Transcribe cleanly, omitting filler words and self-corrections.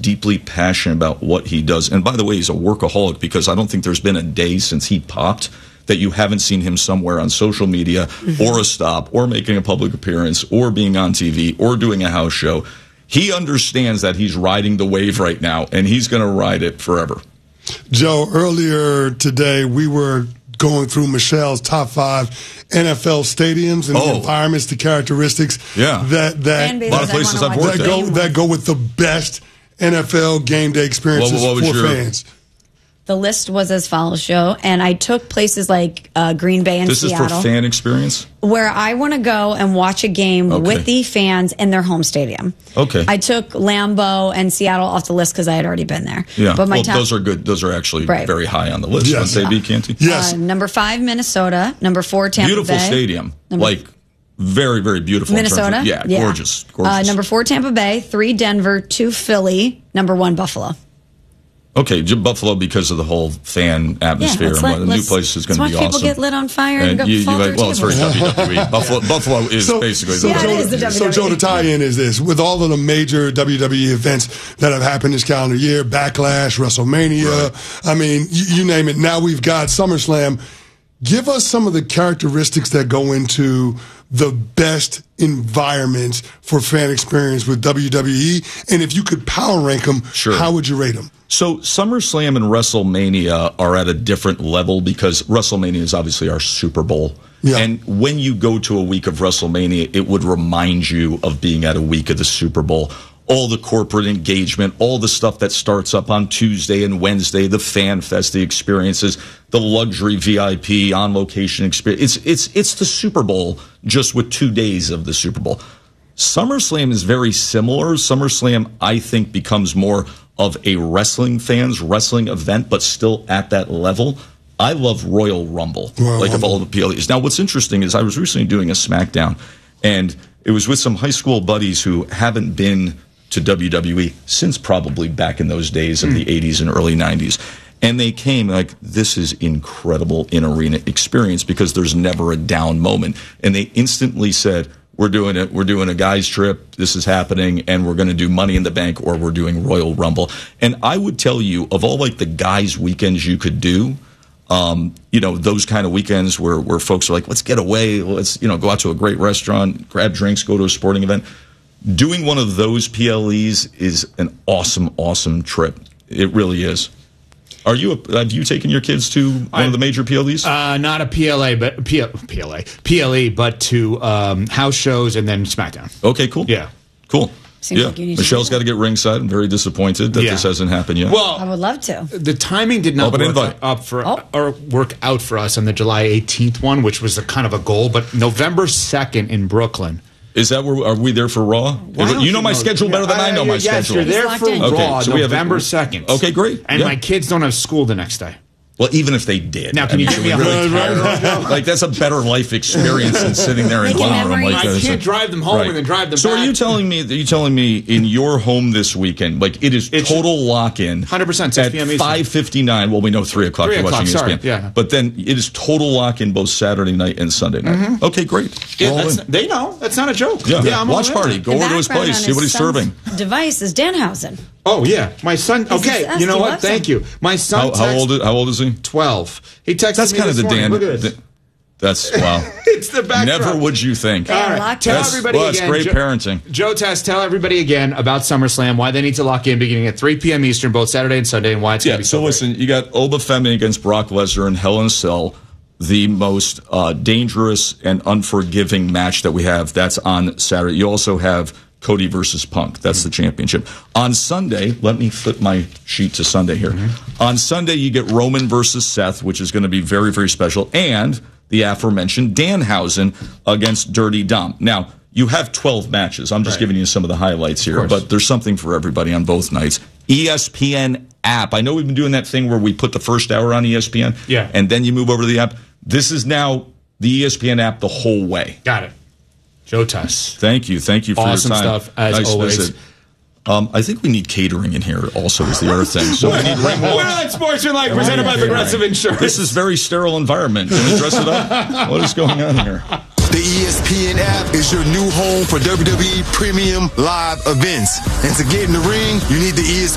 deeply passionate about what he does. And by the way, he's a workaholic, because I don't think there's been a day since he popped that you haven't seen him somewhere on social media or a stop or making a public appearance or being on TV or doing a house show. He understands that he's riding the wave right now, and he's going to ride it forever. Joe, earlier today we were going through Michelle's top 5 NFL stadiums and the environments, the characteristics that a lot of places I've worked that go with the best NFL game day experiences for fans. The list was as follows, Joe, and I took places like Green Bay and Seattle. This is for fan experience? Where I want to go and watch a game with the fans in their home stadium. Okay. I took Lambeau and Seattle off the list because I had already been there. Yeah, but those are good. Those are actually very high on the list. Yes. Wouldn't they be, Canty? Yes. Number 5, Minnesota. Number 4, Tampa Bay. Beautiful stadium. Very, very beautiful. Minnesota? Gorgeous. Number 4, Tampa Bay. 3, Denver. 2, Philly. Number 1, Buffalo. Okay, Buffalo, because of the whole fan atmosphere, and the new place is going to be awesome. People get lit on fire and go well, it's very WWE. Buffalo is basically the it is the WWE. So, Joe, the tie-in is this. With all of the major WWE events that have happened this calendar year, Backlash, WrestleMania, I mean, you name it. Now we've got SummerSlam. Give us some of the characteristics that go into the best environments for fan experience with WWE. And if you could power rank them, how would you rate them? So SummerSlam and WrestleMania are at a different level because WrestleMania is obviously our Super Bowl. Yeah. And when you go to a week of WrestleMania, it would remind you of being at a week of the Super Bowl. All the corporate engagement, all the stuff that starts up on Tuesday and Wednesday, the fan fest, the experiences, the luxury VIP on location experience. It's the Super Bowl just with 2 days of the Super Bowl. SummerSlam is very similar. SummerSlam, I think, becomes more of a wrestling event, but still at that level. I love Royal Rumble, of all the PLEs. Now, what's interesting is I was recently doing a SmackDown, and it was with some high school buddies who haven't been to WWE since probably back in those days of the 80s and early 90s. And they came like, this is incredible in-arena experience because there's never a down moment. And they instantly said, we're doing it. We're doing a guys trip. This is happening. And we're going to do Money in the Bank or we're doing Royal Rumble. And I would tell you, of all the guys weekends you could do, those kind of weekends where folks are like, let's get away. Let's, go out to a great restaurant, grab drinks, go to a sporting event. Doing one of those PLEs is an awesome, awesome trip. It really is. Have you taken your kids to one of the major PLEs? Not a PLE, but to house shows and then SmackDown. Okay, cool. Yeah. Cool. Seems like you need Michelle's got to get ringside. I'm very disappointed that this hasn't happened yet. Well, I would love to. The timing did not work out for us on the July 18th one, which was a kind of a goal, but November 2nd in Brooklyn. Is that where, are we there for Raw? You know my schedule better than I know my schedule. Yes, you're there for Raw, so November 2nd. Okay, great. And my kids don't have school the next day. Well, even if they did. Now, can you give me that's a better life experience than sitting there in one room. I can't drive them home and then drive them back. So are you telling me in your home this weekend, it is total lock-in? 100%, 6 p.m. At 5:59, well, we know 3 o'clock you're watching ESPN. Yeah. But then it is total lock-in both Saturday night and Sunday night. Mm-hmm. Okay, great. Yeah, they know. That's not a joke. Yeah, watch party. Go over to his place, see what he's serving. Device is Danhausen. Oh, yeah. My son. Okay, you know what? Thank you. My son. How old is he? 12. He texted That's me kind of the morning. Dan. Look at this. That's wow. It's the backdrop. Never would you think. All right, tell everybody again. That's great parenting. Joe Test, tell everybody again about SummerSlam, why they need to lock in beginning at 3 p.m. Eastern, both Saturday and Sunday, and why it's going to be so listen, you got Obafemi against Brock Lesnar and Hell in a Cell, the most dangerous and unforgiving match that we have. That's on Saturday. You also have Cody versus Punk. That's the championship. On Sunday, let me flip my sheet to Sunday here. Mm-hmm. On Sunday, you get Roman versus Seth, which is going to be very, very special, and the aforementioned Danhausen against Dirty Dom. Now, you have 12 matches. I'm just giving you some of the highlights here, but there's something for everybody on both nights. ESPN app. I know we've been doing that thing where we put the first hour on ESPN, and then you move over to the app. This is now the ESPN app the whole way. Got it. Joe Tuss. Thank you for your time. Awesome stuff, as always. Visit. I think we need catering in here also is the other thing. So we need ring walks. We're Sportsmanlike, presented by Progressive Insurance. This is very sterile environment. Can we dress it up? What is going on here? The ESPN app is your new home for WWE premium live events. And to get in the ring, you need the ESPN